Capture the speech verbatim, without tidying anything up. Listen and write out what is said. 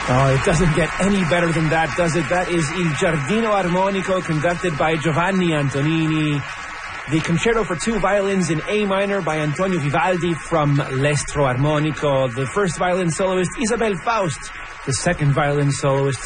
Oh, it doesn't get any better than that, does it? That is Il Giardino Armonico, conducted by Giovanni Antonini. The Concerto for Two Violins in A minor by Antonio Vivaldi from L'Estro Armonico. The first violin soloist, Isabel Faust. The second violin soloist,